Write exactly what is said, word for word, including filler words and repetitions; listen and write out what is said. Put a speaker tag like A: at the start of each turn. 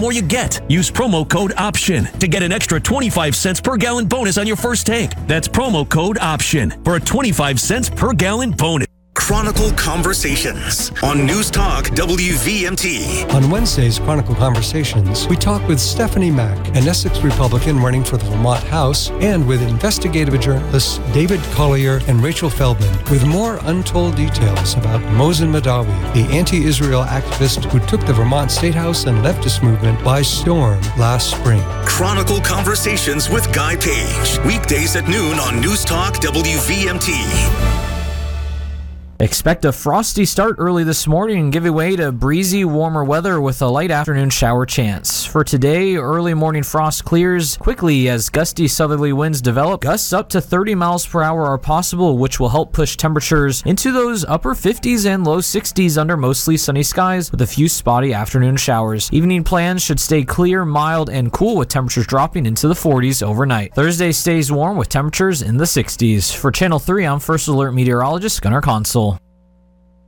A: more you get. Use promo code OPTION to get an extra twenty-five cents per gallon bonus on your first tank. That's promo code OPTION for a twenty-five cents per gallon bonus.
B: Chronicle Conversations on News Talk W V M T.
C: On Wednesday's Chronicle Conversations, we talk with Stephanie Mack, an Essex Republican running for the Vermont House, and with investigative journalists David Collier and Rachel Feldman, with more untold details about Mosen Madawi, the anti-Israel activist who took the Vermont State House and leftist movement by storm last spring.
B: Chronicle Conversations with Guy Page. Weekdays at noon on News Talk W V M T.
D: Expect a frosty start early this morning and give way to breezy, warmer weather with a light afternoon shower chance. For today, early morning frost clears quickly as gusty southerly winds develop. Gusts up to thirty miles per hour are possible, which will help push temperatures into those upper fifties and low sixties under mostly sunny skies with a few spotty afternoon showers. Evening plans should stay clear, mild, and cool with temperatures dropping into the forties overnight. Thursday stays warm with temperatures in the sixties. For Channel three, I'm First Alert meteorologist Gunnar Consul.